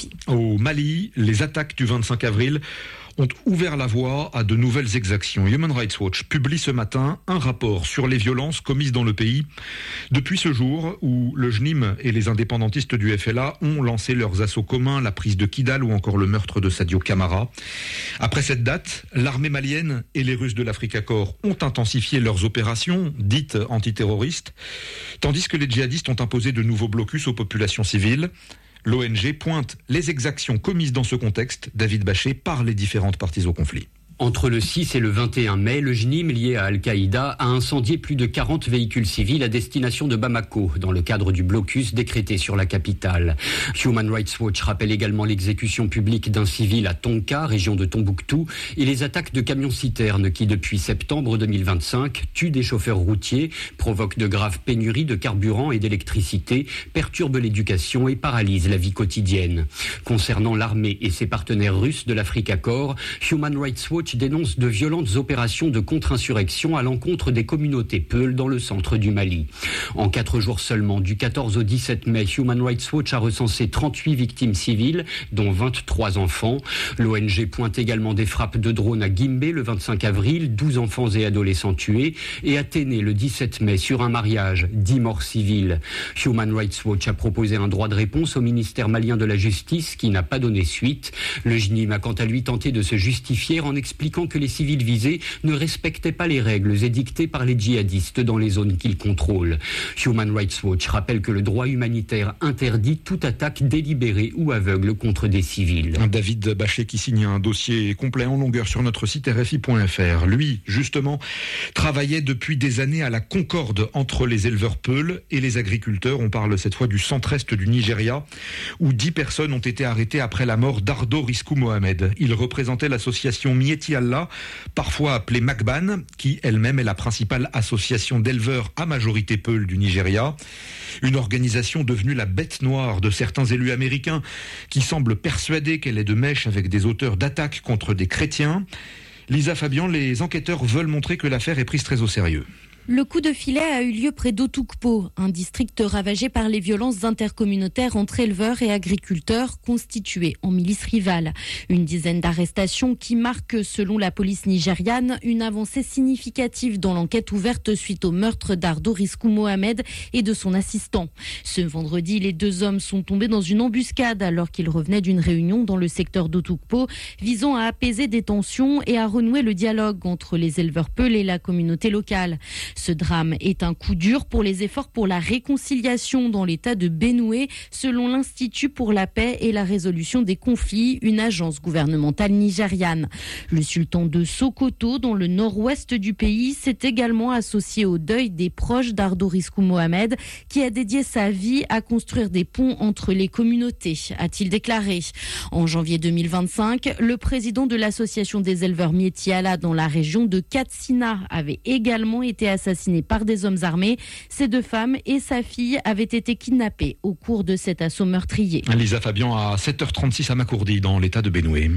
Au Mali, les attaques du 25 avril ont ouvert la voie à de nouvelles exactions. Human Rights Watch publie ce matin un rapport sur les violences commises dans le pays depuis ce jour où le JNIM et les indépendantistes du FLA ont lancé leurs assauts communs, la prise de Kidal ou encore le meurtre de Sadio Camara. Après cette date, l'armée malienne et les Russes de l'Africa Corps ont intensifié leurs opérations dites antiterroristes, tandis que les djihadistes ont imposé de nouveaux blocus aux populations civiles. L'ONG pointe les exactions commises dans ce contexte, David Bachet, par les différentes parties au conflit. Entre le 6 et le 21 mai, le JNIM lié à Al-Qaïda a incendié plus de 40 véhicules civils à destination de Bamako, dans le cadre du blocus décrété sur la capitale. Human Rights Watch rappelle également l'exécution publique d'un civil à Tonka, région de Tombouctou, et les attaques de camions-citernes qui, depuis septembre 2025, tuent des chauffeurs routiers, provoquent de graves pénuries de carburant et d'électricité, perturbent l'éducation et paralysent la vie quotidienne. Concernant l'armée et ses partenaires russes de l'Africa Corps, Human Rights Watch dénonce de violentes opérations de contre-insurrection à l'encontre des communautés Peuls dans le centre du Mali. En 4 jours seulement, du 14 au 17 mai, Human Rights Watch a recensé 38 victimes civiles, dont 23 enfants. L'ONG pointe également des frappes de drones à Guimbé le 25 avril, 12 enfants et adolescents tués, et à Téné le 17 mai sur un mariage, 10 morts civiles. Human Rights Watch a proposé un droit de réponse au ministère malien de la Justice qui n'a pas donné suite. Le JNIM a quant à lui tenté de se justifier en expliquant que les civils visés ne respectaient pas les règles édictées par les djihadistes dans les zones qu'ils contrôlent. Human Rights Watch rappelle que le droit humanitaire interdit toute attaque délibérée ou aveugle contre des civils. David Bachet qui signe un dossier complet en longueur sur notre site RFI.fr. Lui, justement, travaillait depuis des années à la concorde entre les éleveurs Peuls et les agriculteurs. On parle cette fois du centre-est du Nigeria, où 10 personnes ont été arrêtées après la mort d'Ardo Riskou Mohamed. Il représentait l'association Mieti Allah, parfois appelée Magban, qui elle-même est la principale association d'éleveurs à majorité Peul du Nigeria. Une organisation devenue la bête noire de certains élus américains qui semblent persuadés qu'elle est de mèche avec des auteurs d'attaques contre des chrétiens. Lisa Fabian, les enquêteurs veulent montrer que l'affaire est prise très au sérieux. Le coup de filet a eu lieu près d'Otukpo, un district ravagé par les violences intercommunautaires entre éleveurs et agriculteurs constitués en milices rivales. Une dizaine d'arrestations qui marquent, selon la police nigériane, une avancée significative dans l'enquête ouverte suite au meurtre d'Ardo Riskou Mohamed et de son assistant. Ce vendredi, les 2 hommes sont tombés dans une embuscade alors qu'ils revenaient d'une réunion dans le secteur d'Otukpo visant à apaiser des tensions et à renouer le dialogue entre les éleveurs Peuls et la communauté locale. Ce drame est un coup dur pour les efforts pour la réconciliation dans l'état de Benoué, selon l'Institut pour la paix et la résolution des conflits, une agence gouvernementale nigériane. Le sultan de Sokoto, dans le nord-ouest du pays, s'est également associé au deuil des proches d'Ardo Riskou Mohamed, qui a dédié sa vie à construire des ponts entre les communautés, a-t-il déclaré. En janvier 2025, le président de l'association des éleveurs Mieti Allah dans la région de Katsina avait également été assassiné par des hommes armés. Ces 2 femmes et sa fille avaient été kidnappées au cours de cet assaut meurtrier. Lisa Fabian à 7h36 à Macourdi, dans l'état de Benoué.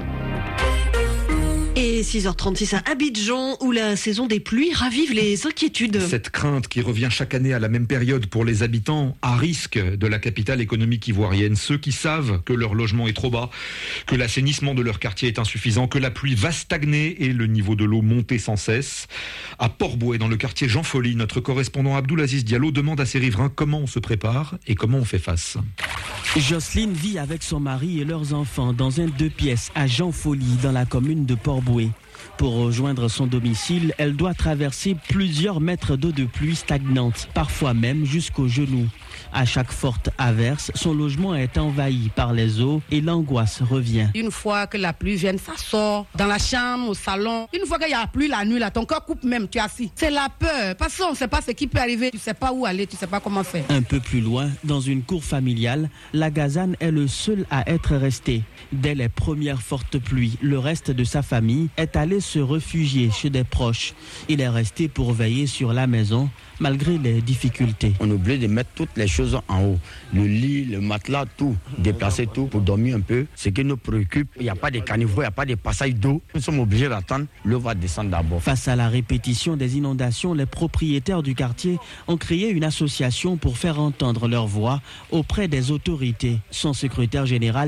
Et 6h36 à Abidjan, où la saison des pluies ravive les inquiétudes. Cette crainte qui revient chaque année à la même période pour les habitants à risque de la capitale économique ivoirienne. Ceux qui savent que leur logement est trop bas, que l'assainissement de leur quartier est insuffisant, que la pluie va stagner et le niveau de l'eau monter sans cesse. À Port-Bouët, dans le quartier Jean Folly, notre correspondant Abdoulaziz Diallo demande à ses riverains comment on se prépare et comment on fait face. Jocelyne vit avec son mari et leurs enfants dans un 2 pièces à Jean Folly, dans la commune de Port-Bouët. Pour rejoindre son domicile, elle doit traverser plusieurs mètres d'eau de pluie stagnante, parfois même jusqu'aux genoux. À chaque forte averse, son logement est envahi par les eaux et l'angoisse revient. Une fois que la pluie vient, ça sort dans la chambre, au salon. Une fois qu'il y a la pluie la nuit, là, ton corps coupe même, tu es assis. C'est la peur, parce qu'on ne sait pas ce qui peut arriver. Tu ne sais pas où aller, tu ne sais pas comment faire. Un peu plus loin, dans une cour familiale, la Gazane est le seul à être resté. Dès les premières fortes pluies, le reste de sa famille est allé se réfugier chez des proches. Il est resté pour veiller sur la maison, malgré les difficultés. On oublie de mettre toutes les choses en haut. Le lit, le matelas, tout. Déplacer tout pour dormir un peu. Ce qui nous préoccupe, il n'y a pas de caniveau, il n'y a pas de passage d'eau. Nous sommes obligés d'attendre. L'eau va descendre d'abord. Face à la répétition des inondations, les propriétaires du quartier ont créé une association pour faire entendre leur voix auprès des autorités. Son secrétaire général